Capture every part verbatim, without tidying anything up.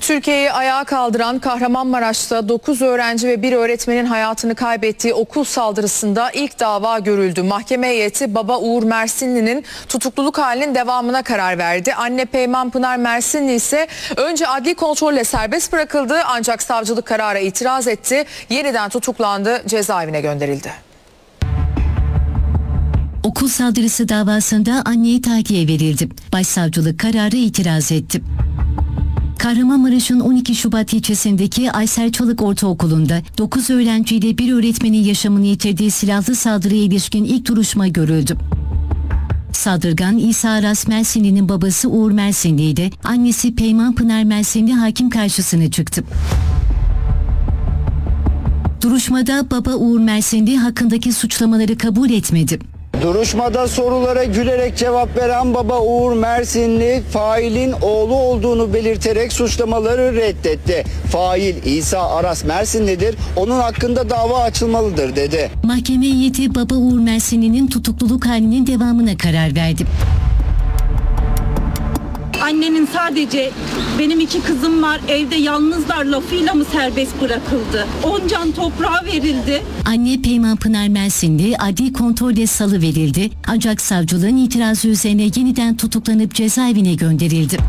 Türkiye'yi ayağa kaldıran Kahramanmaraş'ta dokuz öğrenci ve bir öğretmenin hayatını kaybettiği okul saldırısında ilk dava görüldü. Mahkeme heyeti baba Uğur Mersinli'nin tutukluluk halinin devamına karar verdi. Anne Peyman Pınar Mersinli ise önce adli kontrolle serbest bırakıldı ancak savcılık karara itiraz etti. Yeniden tutuklandı, cezaevine gönderildi. Okul saldırısı davasında anneye tahliye verildi. Başsavcılık kararı itiraz etti. Kahramanmaraş'ın on iki Şubat ilçesindeki Aysel Çalık Ortaokulu'nda dokuz öğrenciyle bir öğretmenin yaşamını yitirdiği silahlı saldırıya ilişkin ilk duruşma görüldü. Saldırgan İsa Aras Mersinli'nin babası Uğur Mersinli'ydi. Annesi Peyman Pınar Mersinli hakim karşısına çıktı. Duruşmada baba Uğur Mersinli hakkındaki suçlamaları kabul etmedi. Duruşmada sorulara gülerek cevap veren baba Uğur Mersinli failin oğlu olduğunu belirterek suçlamaları reddetti. Fail İsa Aras Mersinli'dir, onun hakkında dava açılmalıdır dedi. Mahkeme heyeti baba Uğur Mersinli'nin tutukluluk halinin devamına karar verdi. Annenin sadece benim iki kızım var, evde yalnızlar lafıyla mı serbest bırakıldı? On can toprağa verildi. Anne Peyman Pınar Mersinli adli kontrolle salı verildi ancak savcılığın itirazı üzerine yeniden tutuklanıp cezaevine gönderildi.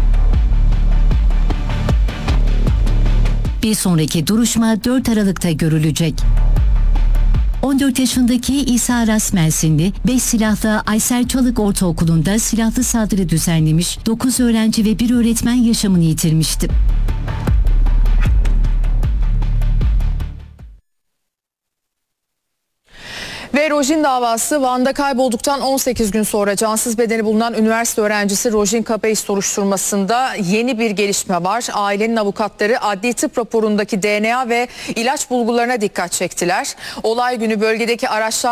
Bir sonraki duruşma dört Aralık'ta görülecek. on dört yaşındaki İsa Aras Mersinli, beş silahlı Aysel Çalık Ortaokulu'nda silahlı saldırı düzenlemiş, dokuz öğrenci ve bir öğretmen yaşamını yitirmişti. Ve Rojin davası Van'da kaybolduktan on sekiz gün sonra cansız bedeni bulunan üniversite öğrencisi Rojin Kapeis soruşturmasında yeni bir gelişme var. Ailenin avukatları adli tıp raporundaki D N A ve ilaç bulgularına dikkat çektiler. Olay günü bölgedeki araçlar